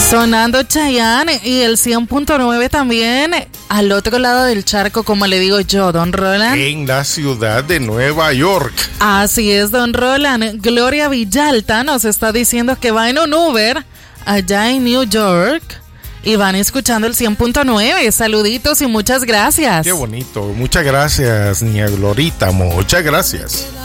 Sonando Chayanne y el 100.9 también al otro lado del charco, como le digo yo, don Roland. En la ciudad de Nueva York. Así es, don Roland. Gloria Villalta nos está diciendo que va en un Uber allá en New York y van escuchando el 100.9. Saluditos y muchas gracias. Qué bonito. Muchas gracias, niña Glorita. Muchas gracias.